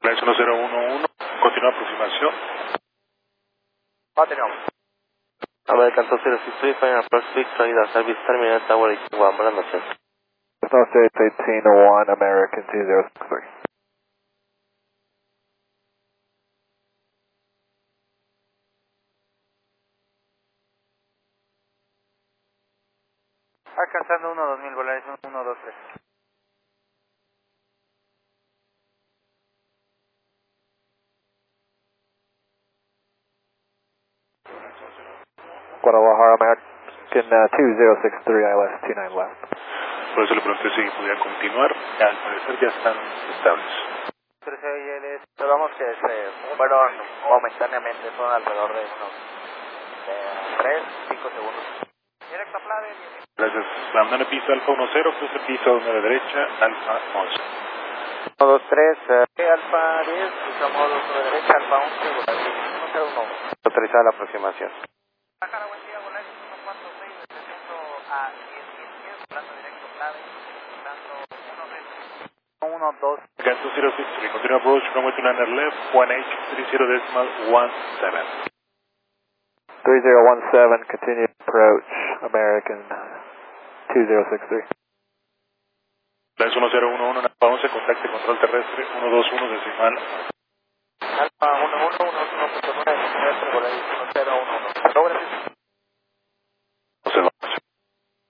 Flight 1011, continúa aproximación. Continuamos. American 203, final approach 6, salida service terminal tower 81, buenas noches. South State 1801, American 2063. Alcanzando 1-2000, Volaris 123. Guadalajara, American 2063, ILS 29 left. Por eso le pregunté si podía continuar. Al parecer ya están estables. Vamos que fueron momentáneamente, son alrededor de unos 3-5 segundos. Directo a Plade. Gracias. Abandone piso Alfa 10, cruce piso 9 derecha, Alfa 11. 1, 2, 3, Alfa 10, cruzamos 2 derecha, Alfa 11, Volaris 101. Autorizada la aproximación. Bajara, buen día, Volaris 146, descendiendo a 10, volando directo Plade, cruzando 1 2. Again 2063, continue approach, runway 29 left, 1830.17. 3017, continue approach, American 2063. Flight 1011, Alfa 11, contacte control terrestre 121 decimal. Alfa